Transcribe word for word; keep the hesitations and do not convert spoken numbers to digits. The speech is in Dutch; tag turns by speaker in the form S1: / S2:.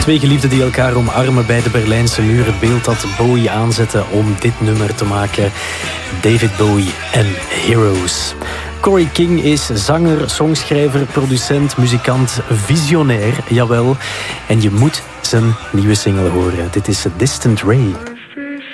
S1: Twee geliefden die elkaar omarmen bij de Berlijnse muur. Het beeld dat Bowie aanzette om dit nummer te maken. David Bowie en Heroes. Corey King is zanger, songschrijver, producent, muzikant, visionair. Jawel. En je moet zijn nieuwe single horen. Dit is Distant Ray.